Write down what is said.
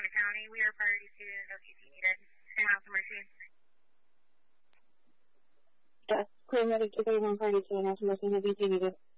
Santa County. We are priority 2 and WT needed. Same house emergency. Yes, clear medic to 31 priority 2 and house emergency WT needed.